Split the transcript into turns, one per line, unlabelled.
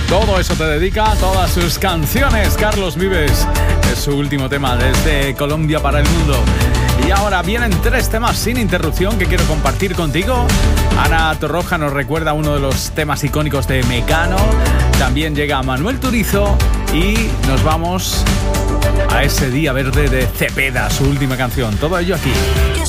Todo eso te dedica, todas sus canciones. Carlos Vives es su último tema desde Colombia para el mundo. Y ahora vienen 3 temas sin interrupción que quiero compartir contigo. Ana Torroja nos recuerda uno de los temas icónicos de Mecano. También llega Manuel Turizo y nos vamos a ese día verde de Cepeda, su última canción. Todo ello aquí.